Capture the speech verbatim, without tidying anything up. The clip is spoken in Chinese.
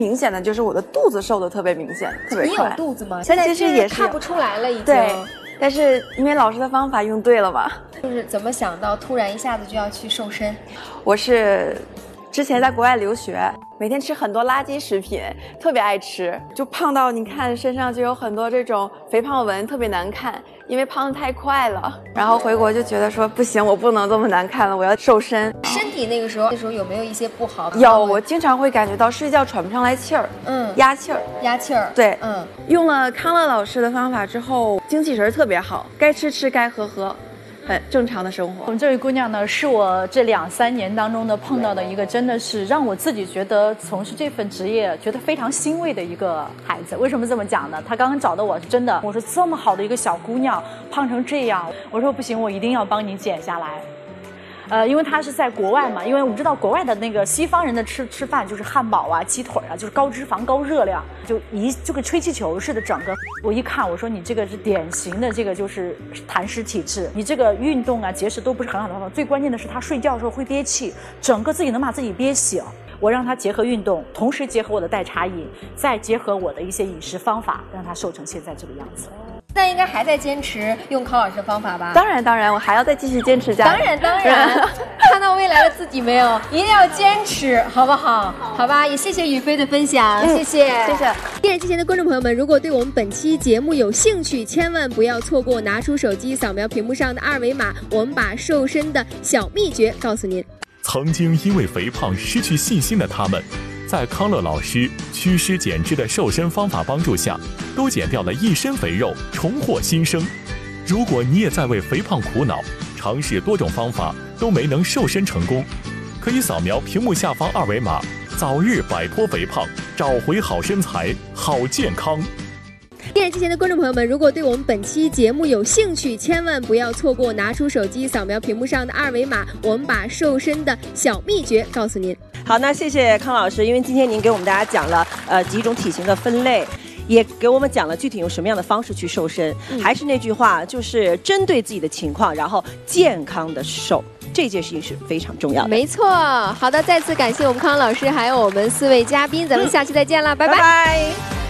明显的就是我的肚子瘦的特别明显，特别快。 你有肚子吗？ 但其实也是看不出来了，已经。 对，但是因为老师的方法用对了嘛。 就是怎么想到突然一下子就要去瘦身？ 我是之前在国外留学，每天吃很多垃圾食品，特别爱吃，就胖到你看身上就有很多这种肥胖纹，特别难看，因为胖得太快了。然后回国就觉得说不行，我不能这么难看了，我要瘦身。 身体那个时候，那时候有没有一些不好的？ 有，我经常会感觉到睡觉喘不上来气儿，嗯，压气儿， 压气儿。 对， 嗯， 用了康乐老师的方法之后，精气神特别好，该吃吃，该喝喝。很正常的生活。 我们这位姑娘呢，是我这两三年当中呢碰到的一个，真的是让我自己觉得从事这份职业觉得非常欣慰的一个孩子。为什么这么讲呢？她刚刚找的我是真的，我说这么好的一个小姑娘胖成这样，我说不行，我一定要帮你减下来。呃，因为他是在国外嘛，因为我们知道国外的那个西方人的吃吃饭就是汉堡啊、鸡腿啊，就是高脂肪、高热量，就一就跟吹气球似的。整个我一看，我说你这个是典型的这个就是痰湿体质，你这个运动啊、节食都不是很好的方法。最关键的是他睡觉的时候会憋气，整个自己能把自己憋醒。我让他结合运动，同时结合我的代茶饮，再结合我的一些饮食方法，让他瘦成现在这个样子。 那应该还在坚持用康老师的方法吧？ 当然当然，我还要再继续坚持下来。 当然当然，看到未来的自己没有？一定要坚持，好不好？好吧，也谢谢宇飞的分享，嗯、谢谢谢谢。 电视机前的观众朋友们，如果对我们本期节目有兴趣，千万不要错过，拿出手机扫描屏幕上的二维码，我们把瘦身的小秘诀告诉您。 曾经因为肥胖失去信心的他们，在康乐老师祛湿减脂的瘦身方法帮助下，都减掉了一身肥肉，重获新生。如果你也在为肥胖苦恼，尝试多种方法都没能瘦身成功，可以扫描屏幕下方二维码，早日摆脱肥胖，找回好身材、好健康。 电视机前的观众朋友们，如果对我们本期节目有兴趣，千万不要错过，拿出手机扫描屏幕上的二维码，我们把瘦身的小秘诀告诉您。 好，那谢谢康老师，因为今天您给我们大家讲了呃几种体型的分类，也给我们讲了具体用什么样的方式去瘦身。嗯、还是那句话，就是针对自己的情况，然后健康的瘦，这件事情是非常重要的。 没错。好的，再次感谢我们康老师，还有我们四位嘉宾，咱们下期再见了，嗯、拜拜。 拜拜。